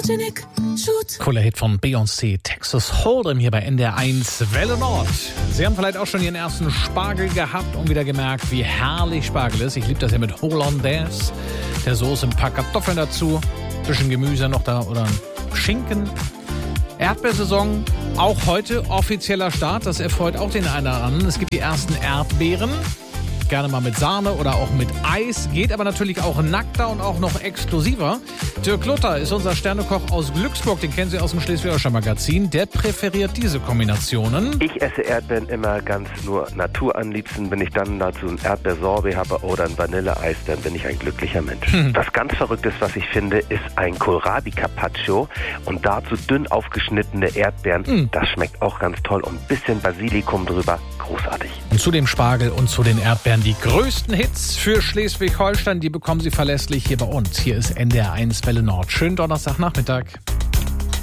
Cooler Hit von Beyoncé, Texas Hold'em hier bei NDR1 Welle Nord. Sie haben vielleicht auch schon Ihren ersten Spargel gehabt und wieder gemerkt, wie herrlich Spargel ist. Ich liebe das ja mit Hollandaise, der Soße, ein paar Kartoffeln dazu, ein bisschen Gemüse noch da oder ein Schinken. Erdbeersaison, auch heute offizieller Start, das erfreut auch den einen oder anderen. Es gibt die ersten Erdbeeren. Gerne mal mit Sahne oder auch mit Eis. Geht aber natürlich auch nackter und auch noch exklusiver. Dirk Luther ist unser Sternekoch aus Glücksburg. Den kennen Sie aus dem Schleswig-Holstein Magazin. Der präferiert diese Kombinationen. Ich esse Erdbeeren immer ganz nur Natur. Am liebsten, wenn ich dann dazu ein Erdbeersorbet habe oder ein Vanilleeis, dann bin ich ein glücklicher Mensch. Was ganz Verrücktes, was ich finde, ist ein Kohlrabi-Carpaccio und dazu dünn aufgeschnittene Erdbeeren. Das schmeckt auch ganz toll und ein bisschen Basilikum drüber. Großartig. Und zu dem Spargel und zu den Erdbeeren die größten Hits für Schleswig-Holstein, die bekommen Sie verlässlich hier bei uns. Hier ist NDR1 Welle Nord. Schönen Donnerstagnachmittag.